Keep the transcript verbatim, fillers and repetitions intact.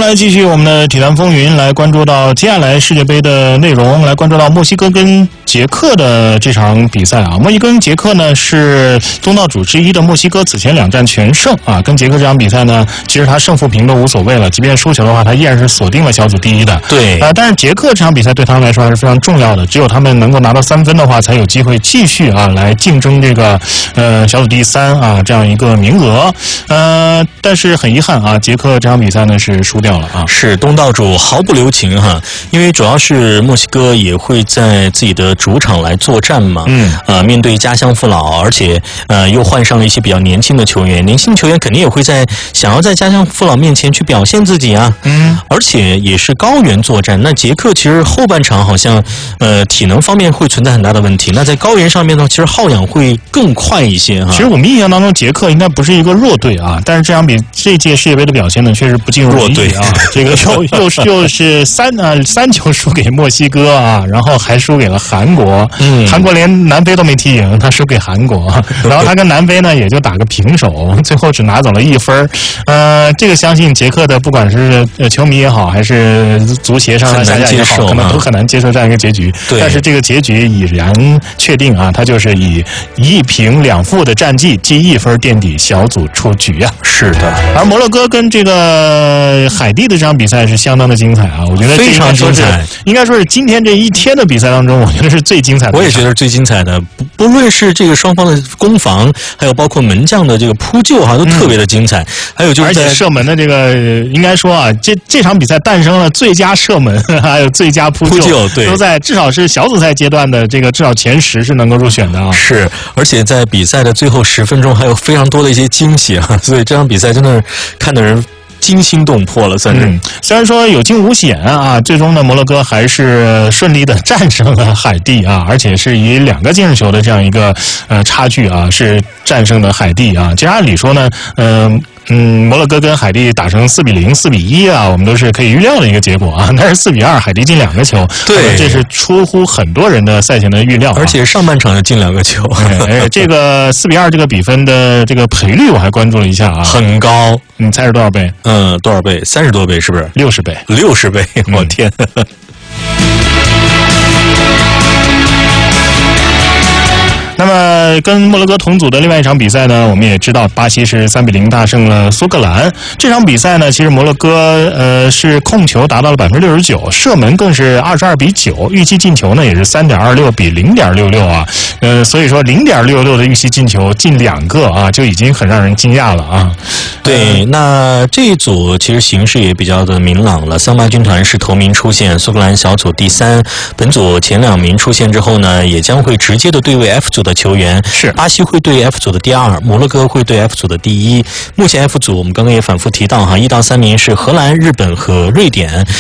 来继续我们的体坛风云，来关注到接下来世界杯的内容，来关注到墨西哥跟捷克的这场比赛啊。墨西哥跟捷克呢是东道主之一的墨西哥，此前两战全胜啊。跟捷克这场比赛呢，其实他胜负平都无所谓了，即便输球的话，他依然是锁定了小组第一的。 对啊，但是捷克这场比赛对他们来说还是非常重要的，只有他们能够拿到三分的话，才有机会继续啊来竞争这个呃小组第三啊这样一个名额。呃，但是很遗憾啊，捷克这场比赛呢是输掉了啊。 是东道主毫不留情哈，因为主要是墨西哥也会在自己的主场来作战嘛，嗯，呃，面对家乡父老，而且呃又换上了一些比较年轻的球员，年轻球员肯定也会在想要在家乡父老面前去表现自己啊，嗯，而且也是高原作战。那捷克其实后半场好像呃体能方面会存在很大的问题，那在高原上面呢，其实耗氧会更快一些哈。 其实我们印象当中，捷克应该不是一个弱队啊，但是这场比这届世界杯的表现呢，确实不尽如人意啊。这个又又是又是三啊三球输给墨西哥啊，然后还输给了韩国，嗯，韩国连南非都没踢赢，他输给韩国，然后他跟南非呢也就打个平手，最后只拿走了一分。呃，这个相信捷克的不管是球迷也好，还是足协上下下也好，可能都很难接受这样一个结局。 对， 但是这个结局已然确定啊，他就是以一平两负的战绩积一分垫底，小组出局啊。 是的， 而摩洛哥跟这个海地的这场比赛是相当的精彩啊，我觉得非常精彩， 应该说是今天这一天的比赛当中，我觉得是最精彩的。 我也觉得是最精彩的，不不论是这个双方的攻防，还有包括门将的这个扑救哈，都特别的精彩。嗯、还有就是而且射门的这个，应该说啊，这这场比赛诞生了最佳射门，还有最佳扑救， 扑救对， 都在至少是小组赛阶段的这个至少前十是能够入选的啊。 是，而且在比赛的最后十分钟还有非常多的一些惊喜啊，所以这场比赛真的看的人惊心动魄了，算是、嗯。 虽然说有惊无险啊，最终呢，摩洛哥还是顺利的战胜了海地啊，而且是以两个净胜球的这样一个呃差距啊，是战胜了海地啊。其实按理说呢，嗯、呃。嗯，摩洛哥跟海地打成四比零、四比一啊，我们都是可以预料的一个结果啊。但是四比二，海地进两个球， 对， 这是出乎很多人的赛前的预料、啊。 而且上半场就进两个球， 哎，这个四比二这个比分的这个赔率我还关注了一下啊， 很高。 你猜是多少倍？ 嗯，多少倍？三十多倍是不是？ 六十倍， 六十倍！我天。嗯那么跟摩洛哥同组的另外一场比赛呢，我们也知道巴西是三比零大胜了苏格兰。这场比赛呢，其实摩洛哥呃是控球达到了百分之六十九，射门更是二十二比九，预期进球呢也是三点二六比零点六六啊。呃，所以说零点六六的预期进球进两个啊，就已经很让人惊讶了啊。 对，那这一组其实形势也比较的明朗了。桑巴军团是头名出现，苏格兰小组第三，本组前两名出现之后呢，也将会直接的对位 F 组的球员， 是巴西会对 F 组的第二，摩洛哥会对 F 组的第一。目前 F 组我们刚刚也反复提到哈，一到三名是荷兰、日本和瑞典，